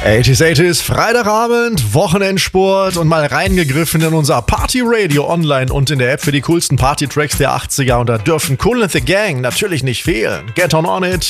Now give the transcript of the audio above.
80s, 80s, Freitagabend, Wochenendsport und mal reingegriffen in unser Party-Radio online und in der App für die coolsten Party-Tracks der 80er. Und da dürfen Kool and the Gang natürlich nicht fehlen. Get on it.